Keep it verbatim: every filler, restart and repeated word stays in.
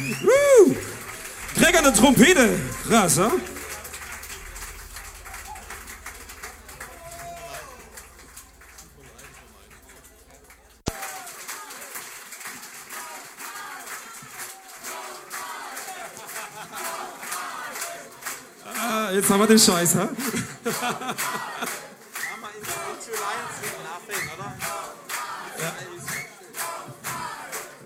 Uh. Träger eine Trompete. Krass, ja? Ah, jetzt haben wir den Scheiß, ha? Machen wir in Lions nachdenken, oder? Ja.